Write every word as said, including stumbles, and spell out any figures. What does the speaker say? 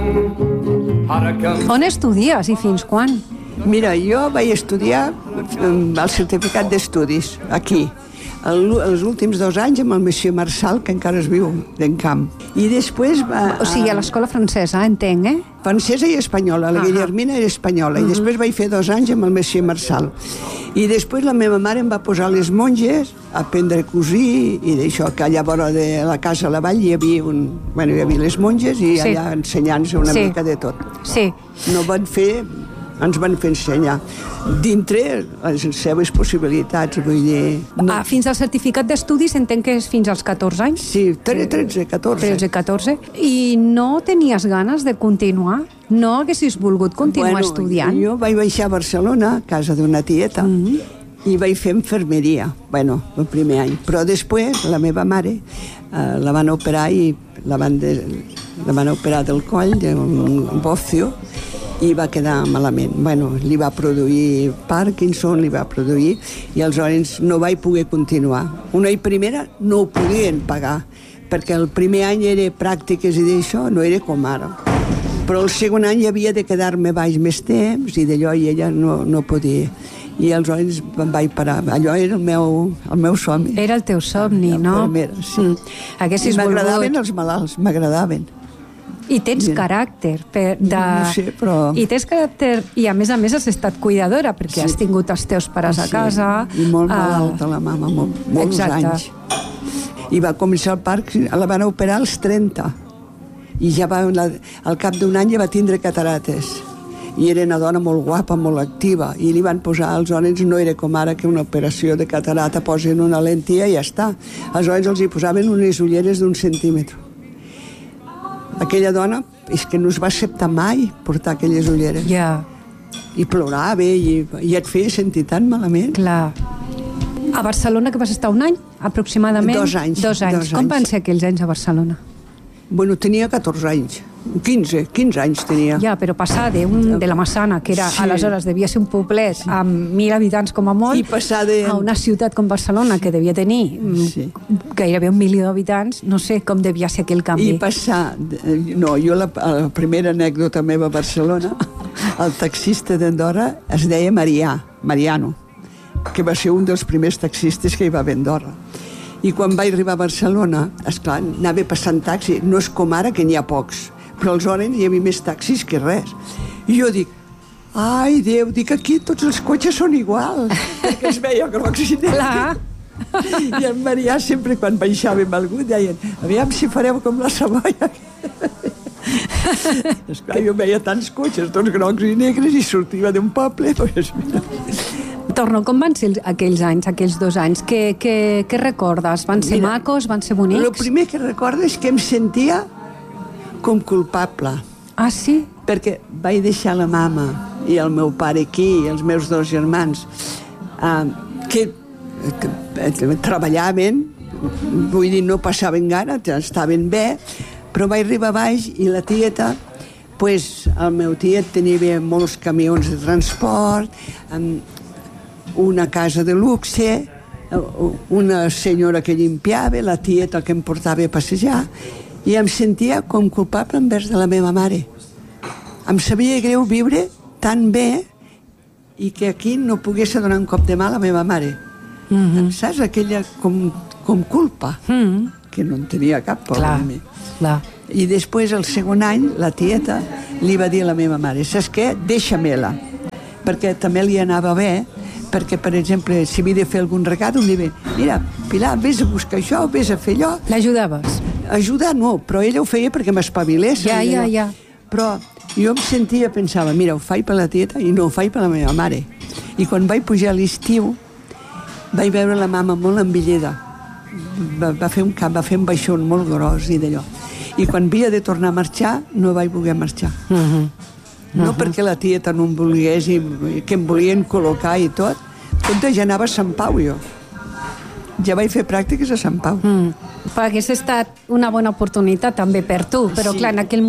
On estudies i fins quan? Mira, jo vaig estudiar el certificat d'estudis, aquí. El, els últims dos anys amb el monsieur Marçal, que encara es viu d'Encamp. I després va... O sigui, a l'escola francesa, entenc, eh? Francesa i espanyola. La Guillermina era espanyola. I després vaig fer dos anys amb el monsieur Marçal. I després la meva mare em va posar les monges a aprendre a cosir i d'això, que allà a vora de la casa a la vall hi havia, un, bueno, hi havia les monges i Sí. allà ensenyant-se una Sí. mica de tot. Sí. No van fer, ens van fer ensenyar dintre les seves possibilitats, vull dir... No. Ah, fins al certificat d'estudis entenc que és fins als catorze anys? Sí, tretze, catorze. tretze, catorze. I no tenies ganes de continuar? No haguessis volgut continuar bueno, estudiant? Jo vaig baixar a Barcelona, a casa d'una tieta, mm -hmm. i vaig fer infermeria, bueno, el primer any. Però després la meva mare eh, la van operar i la van, de, la van operar del coll, d'un bocio, i va quedar malament. Bueno, li va produir Parkinson, li va produir, i aleshores no vaig poder continuar. Una i primera no ho podien pagar, perquè el primer any era pràctiques i d'això, no era com ara. Però el segon any havia de quedar-me baix més temps, i d'allò i ella no, no podia. I aleshores em vaig parar. Allò era el meu, el meu somni. Era el teu somni, La no? infermera, sí. Mm. Haguessis M'agradaven volgut... els malalts, m'agradaven. I tens caràcter per de... No sé, però... I tens caràcter... I a més a més has estat cuidadora, perquè Sí. has tingut els teus pares a casa... I molt uh, malalta la mama, molt, molts Exacte. anys. I va començar el parc, la van operar als trenta. I ja va, la, al cap d'un any ja va tindre catarates. I era una dona molt guapa, molt activa, i li van posar, aleshores no era com ara que una operació de catarata posen una lentia i ja està. Aleshores els hi posaven unes ulleres d'un centímetre. Aquella dona és que no es va acceptar mai portar aquelles ulleres. Ja, I plorava i, i et feia sentir tan malament. clar. A Barcelona, que vas estar un any, aproximadament? Dos anys, Dos anys. dos Com anys. van ser aquells anys a Barcelona? Bueno, tenia catorze anys. quinze, quinze anys tenia. Ja, però passar d'un de la Massana, que era, Sí. aleshores devia ser un poblet sí. amb mil habitants com a molt, I passar de... a una ciutat com Barcelona, que devia tenir mm, Sí. gairebé un milió d'habitants, no sé com devia ser aquell canvi. I passar... No, jo la, la primera anècdota meva a Barcelona, el taxista d'Andorra es deia Marià, Mariano, que va ser un dels primers taxistes que hi va haver a Andorra. I quan vaig arribar a Barcelona, esclar, anava passant taxi, no és com ara que n'hi ha pocs, però aleshores hi havia més taxis que res. I jo dic, ai, Déu, dic, aquí tots els cotxes són iguals, perquè es veia grocs i negres. Clar. I el Marià sempre quan baixàvem algú deien, aviam si fareu com la Savoia. Esclar, jo veia tants cotxes, tots grocs i negres, i sortia d'un poble, doncs mira. Torno, com van ser aquells anys, aquells dos anys? Què, què, què recordes? Van ser Mira, macos? Van ser bonics? El primer que recordo és que em sentia com culpable, Ah, sí? perquè vaig deixar la mama i el meu pare aquí, i els meus dos germans, eh, que, que, que treballaven, vull dir, no passaven gana, estaven bé, però vaig arribar a baix i la tieta, pues, el meu tiet tenia molts camions de transport, una casa de luxe, una senyora que limpiava, la tieta que em portava a passejar, i em sentia com culpable envers de la meva mare. Em sabia greu viure tan bé i que aquí no pogués donar un cop de mà a la meva mare. Mm-hmm. Saps? Aquella com, com culpa, mm-hmm. que no en tenia cap, Clar, mi. clar. I després, el segon any, la tieta li va dir a la meva mare, saps què? Deixa-me-la, perquè també li anava bé, perquè, per exemple, si havia de fer algun regat, em diuen, mira, Pilar, vés a buscar això, vés a fer allò. L'ajudaves? Ajudar no, però ella ho feia perquè m'espavilés. Ja, ja, ja. Però jo em sentia, pensava, mira, ho faig per la tieta i no ho faig per la meva mare. I quan vaig pujar a l'estiu, vaig veure la mama molt envellida. Va, va fer un cap, va fer un baixón molt gros i d'allò. I quan havia de tornar a marxar, no vaig voler marxar. Uh-huh. No perquè la tieta no em volgués i que em volien col·locar i tot. Compte, ja anava a Sant Pau, jo. Ja vaig fer pràctiques a Sant Pau. Mm. Però hagués estat una bona oportunitat també per tu, però Sí. clar, en aquell